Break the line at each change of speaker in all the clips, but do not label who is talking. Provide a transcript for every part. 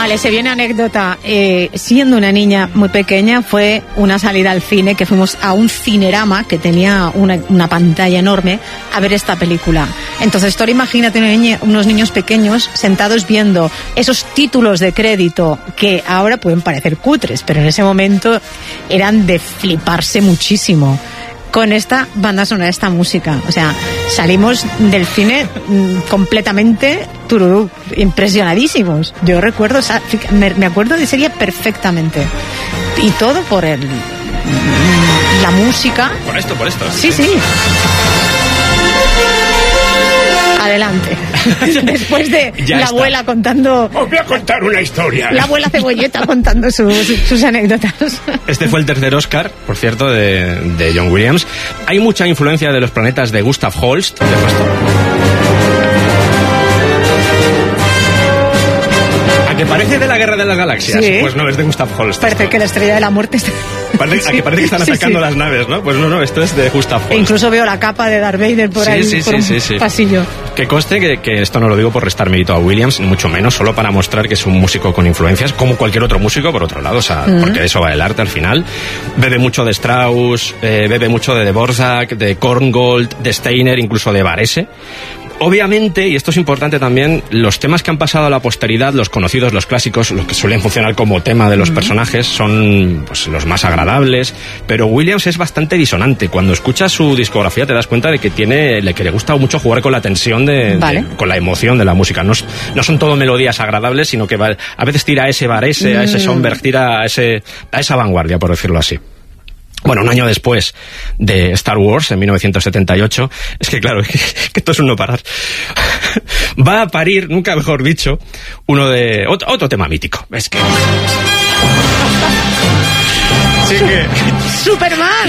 Vale, se viene anécdota. Siendo una niña muy pequeña, fue una salida al cine que fuimos a un cinerama que tenía una pantalla enorme a ver esta película. Entonces, tú imagínate unos niños pequeños sentados viendo esos títulos de crédito que ahora pueden parecer cutres, pero en ese momento eran de fliparse muchísimo con esta banda sonora, esta música. O sea, salimos del cine completamente tururú, impresionadísimos. Yo recuerdo, me acuerdo de serie perfectamente. Y todo por la música.
Por esto.
Sí. Adelante. Después de
ya
la
está.
abuela contando...
Os voy a contar una historia.
La abuela Cebolleta contando sus anécdotas.
Este fue el tercer Oscar, por cierto, de John Williams. Hay mucha influencia de Los planetas de Gustav Holst. ¿A que parece de la Guerra de las Galaxias?
Sí.
Pues no, es de Gustav Holst.
Parece que la Estrella de la Muerte está...
¿A que parece que están atacando las naves, no? Pues no, esto es de Gustav Holst.
E incluso veo la capa de Darth Vader por ahí, por un pasillo.
Que conste que esto no lo digo por restar mérito a Williams, ni mucho menos, solo para mostrar que es un músico con influencias, como cualquier otro músico, por otro lado, o sea, porque de eso va el arte al final. Bebe mucho de Strauss, bebe mucho de Dvorak, de Korngold, de Steiner, incluso de Varese. Obviamente, y esto es importante también, los temas que han pasado a la posteridad, los conocidos, los clásicos, los que suelen funcionar como tema de los personajes, son pues, los más agradables, pero Williams es bastante disonante. Cuando escuchas su discografía te das cuenta de que le gusta mucho jugar con la tensión, con la emoción de la música. No son todo melodías agradables, sino que a veces tira a ese Varese, a ese Schoenberg, tira a esa vanguardia, por decirlo así. Bueno, un año después de Star Wars, en 1978, es que claro, que esto es un no parar, va a parir, nunca mejor dicho, otro tema mítico. Es que... Sí que...
¡Superman!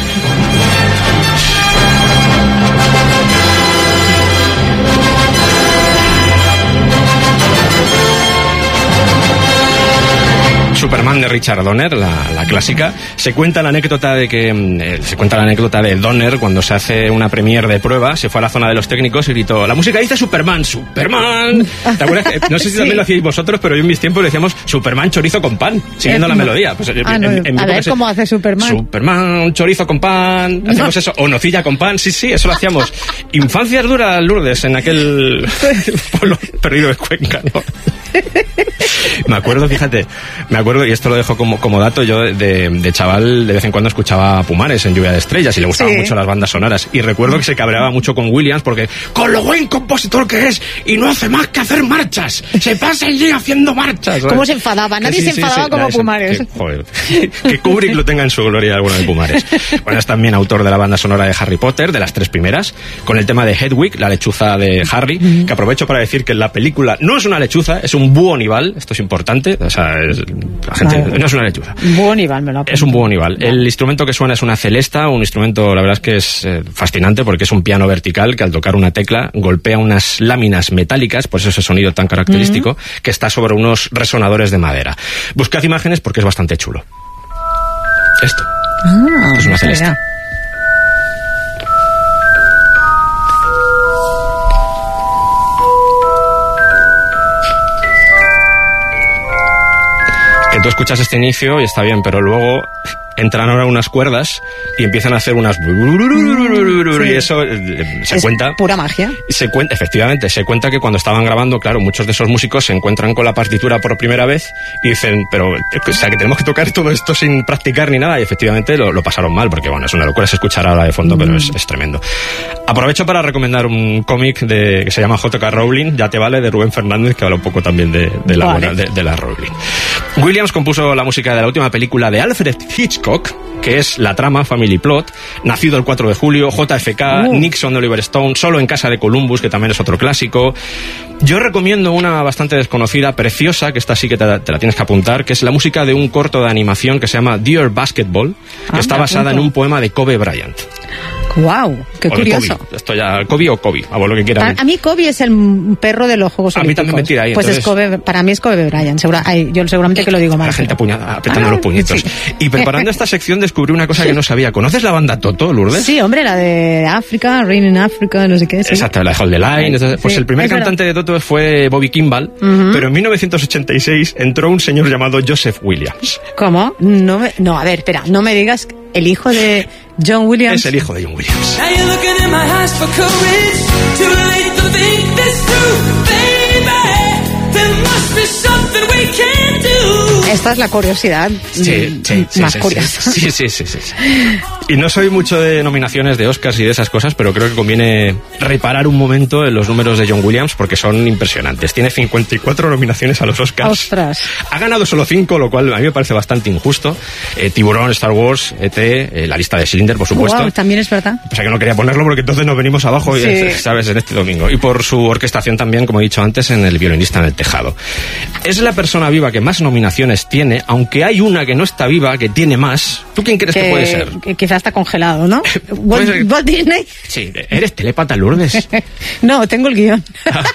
Superman de Richard Donner, la clásica. Se cuenta la anécdota de Donner cuando se hace una premiere de prueba, se fue a la zona de los técnicos y gritó: la música dice Superman, Superman. ¿Te acuerdas? No sé si también lo hacíais vosotros, pero yo en mis tiempos le decíamos Superman chorizo con pan, siguiendo la melodía. Pues,
a ver cómo hace Superman.
Superman chorizo con pan, hacemos eso, o nocilla con pan, sí, eso lo hacíamos. Infancias duras, Lourdes, en aquel pueblo perdido de Cuenca, ¿no? Me acuerdo, y esto lo dejo como dato, yo de chaval de vez en cuando escuchaba a Pumares en Lluvia de Estrellas y le gustaban mucho las bandas sonoras, y recuerdo que se cabreaba mucho con Williams porque con lo buen compositor que es y no hace más que hacer marchas, se pasa el día haciendo marchas.
¿Cómo se enfadaba? Nadie se enfadaba como Pumares.
Que Kubrick lo tenga en su gloria alguno de Pumares. Bueno, es también autor de la banda sonora de Harry Potter, de las 3 primeras, con el tema de Hedwig, la lechuza de Harry, que aprovecho para decir que en la película no es una lechuza, es un búho nival, esto es importante, o sea, la gente, no es una lechuza.
Búho nival, me lo apunto.
Es un búho nival. El instrumento que suena es una celesta, un instrumento, la verdad es que es fascinante porque es un piano vertical que al tocar una tecla golpea unas láminas metálicas, por eso ese sonido tan característico, que está sobre unos resonadores de madera. Buscad imágenes porque es bastante chulo. Esto es una celesta. Que tú escuchas este inicio y está bien, pero luego entran ahora unas cuerdas y empiezan a hacer unas... Y eso se cuenta...
pura magia.
Efectivamente, se cuenta que cuando estaban grabando, claro, muchos de esos músicos se encuentran con la partitura por primera vez y dicen, pero, o sea, que tenemos que tocar todo esto sin practicar ni nada, y efectivamente lo pasaron mal, porque bueno, es una locura, se escuchará ahora de fondo, pero es tremendo. Aprovecho para recomendar un cómic que se llama J.K. Rowling, Ya te vale, de Rubén Fernández, que habla un poco también de la Rowling. Williams compuso la música de la última película de Alfred Hitchcock, que es La trama, Family Plot, Nacido el 4 de julio, JFK, Nixon de Oliver Stone, Solo en casa de Columbus, que también es otro clásico. Yo recomiendo una bastante desconocida, preciosa, que esta sí que te la tienes que apuntar, que es la música de un corto de animación que se llama Dear Basketball, que está basada en un poema de Kobe Bryant.
¡Wow! ¡Qué curioso!
Kobe. Esto ya, Kobe o Kobe, a vos lo que quieras.
A mí Kobe es el perro de los Juegos Olímpicos.
A mí también me tira ahí.
Pues entonces... es Kobe, para mí es Kobe Bryant. Yo seguramente que lo digo mal.
La gente apretando los puñitos. Sí. Y preparando esta sección descubrí una cosa que no sabía. ¿Conoces la banda Toto, Lourdes?
Sí, hombre, la de África, Rain in Africa, no sé qué. Sí.
Exacto, la de Hold the Line.
Sí,
pues el primer cantante de Toto fue Bobby Kimball, pero en 1986 entró un señor llamado Joseph Williams.
¿Cómo? No, a ver, espera, no me digas el hijo de John Williams.
Es el hijo de John Williams.
Esta es la curiosidad más curiosa.
Sí. Y no soy mucho de nominaciones de Oscars y de esas cosas, pero creo que conviene reparar un momento en los números de John Williams porque son impresionantes. Tiene 54 nominaciones a los Oscars.
¡Ostras!
Ha ganado solo 5, lo cual a mí me parece bastante injusto. Tiburón, Star Wars, E.T., la lista de Schindler, por supuesto.
Wow, también es verdad.
O sea que no quería ponerlo porque entonces nos venimos abajo, ¿sabes? En este domingo. Y por su orquestación también, como he dicho antes, en El violinista en el tejado. Es la persona viva que más nominaciones tiene, aunque hay una que no está viva, que tiene más. ¿Tú quién crees que puede ser?
Quizás está congelado, ¿no? Walt Disney.
Sí, ¿eres telépata, Lourdes?
No, tengo el guión.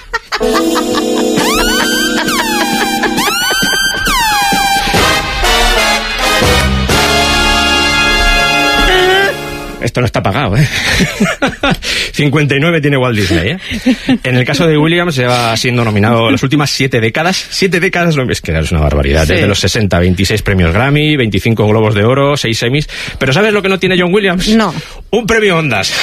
Esto no está pagado, 59 tiene Walt Disney, En el caso de Williams lleva siendo nominado las últimas 7 décadas. 7 décadas, es que es una barbaridad. Sí. Desde los 60, 26 premios Grammy, 25 Globos de Oro, 6 Emmys. Pero ¿sabes lo que no tiene John Williams?
No.
Un premio Ondas.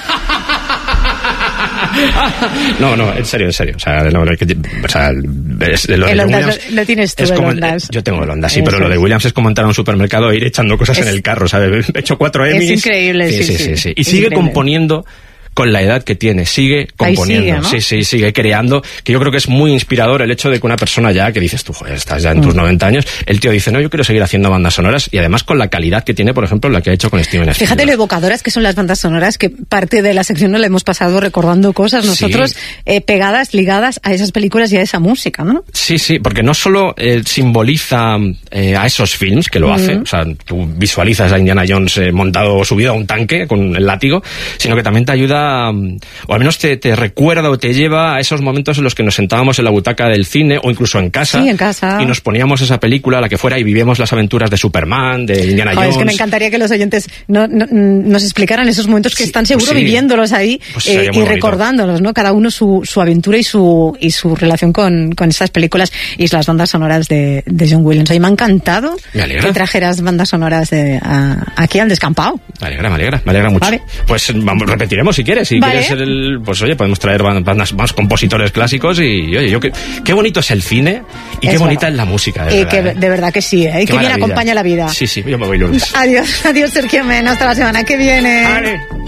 No, en serio. O sea, lo de
el Ondas lo tienes tú, el Ondas.
Yo tengo el Ondas, sí, pero lo de Williams es como entrar a un supermercado e ir echando cosas en el carro, ¿sabes? He hecho 4 Emmys.
Es increíble, sí.
Y sigue componiendo con la edad que tiene, sigue componiendo, sigue creando, que yo creo que es muy inspirador el hecho de que una persona ya, que dices tú, joder, estás ya en tus 90 años, el tío dice, no, yo quiero seguir haciendo bandas sonoras, y además con la calidad que tiene, por ejemplo, la que ha hecho con Steven Spielberg.
Fíjate lo evocadoras que son las bandas sonoras, que parte de la sección nos la hemos pasado recordando cosas nosotros pegadas, ligadas a esas películas y a esa música, ¿no?
Sí, porque no solo simboliza a esos films, que lo hace, o sea, tú visualizas a Indiana Jones montado o subido a un tanque con el látigo, sino que también te ayuda, o al menos te recuerda o te lleva a esos momentos en los que nos sentábamos en la butaca del cine o incluso en casa, y nos poníamos esa película, la que fuera, y vivíamos las aventuras de Superman, de Indiana Jones.
Es que me encantaría que los oyentes nos explicaran esos momentos que están seguro viviéndolos ahí, y recordándolos, ¿no? Cada uno su aventura y su relación con estas películas y las bandas sonoras de John Williams. Hoy me ha encantado que trajeras bandas sonoras aquí al descampado.
Me alegra mucho. Vale. Pues repetiremos si quieres. Si quieres ser pues oye, podemos traer bandas más compositores clásicos y oye, qué bonito es el cine y qué bonita es la música.
De verdad que sí, y qué bien acompaña la vida.
Sí, yo me voy, Lourdes.
Adiós, Sergio Men, hasta la semana que viene.
Vale.